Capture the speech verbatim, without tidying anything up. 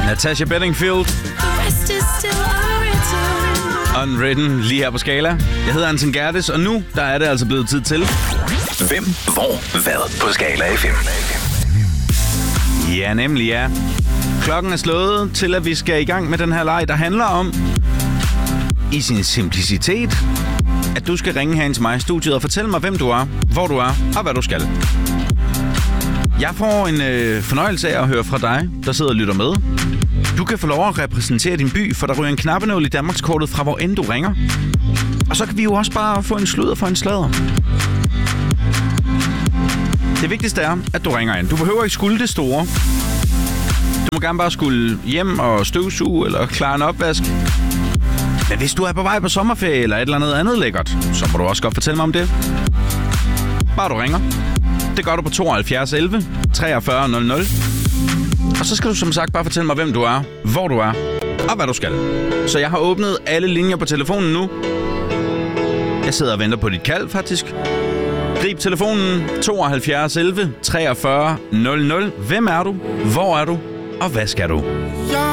Natasha Bedingfield. Unwritten, lige her på Skala. Jeg hedder Anton Gerdes, og nu der er det altså blevet tid til... Hvem, hvor, hvad på Skala F M? Ja, nemlig ja. Klokken er slået til, at vi skal i gang med den her leg, der handler om, i sin simplicitet, at du skal ringe herind til mig i studiet og fortælle mig, hvem du er, hvor du er og hvad du skal. Jeg får en øh, fornøjelse af at høre fra dig, der sidder og lytter med. Du kan få lov at repræsentere din by, for der ryger en knappenål i Danmarkskortet fra hvor end du ringer. Og så kan vi jo også bare få en sludder for en sladder. Det vigtigste er, at du ringer ind. Du behøver ikke skulle det store. Du må gerne bare skulle hjem og støvsuge eller klare en opvask. Men hvis du er på vej på sommerferie eller et eller andet andet lækkert, så må du også godt fortælle mig om det. Bare du ringer. Det gør du på tooghalvfjerds elleve treogfyrre nul nul. Og så skal du som sagt bare fortælle mig, hvem du er, hvor du er og hvad du skal. Så jeg har åbnet alle linjer på telefonen nu. Jeg sidder og venter på dit kald, faktisk. Grib telefonen tooghalvfjerds elleve treogfyrre nul nul. Hvem er du? Hvor er du? Og hvad skal du?